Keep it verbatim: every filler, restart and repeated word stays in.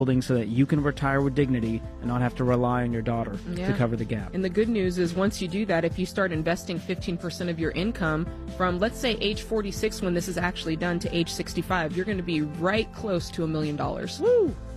so that you can retire with dignity and not have to rely on your daughter Yeah. to cover the gap. And the good news is once you do that, if you start investing fifteen percent of your income from, let's say, age forty-six when this is actually done to age sixty-five, you're going to be right close to a million dollars. Woo!